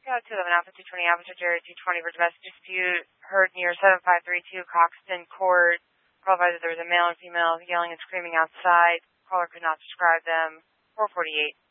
Scout 211 Alpha 220 Alpha Jerry 220 for domestic dispute heard near 7532 Coxton Court. Qualified that there was a male and female yelling and screaming outside. Caller could not describe them. 448.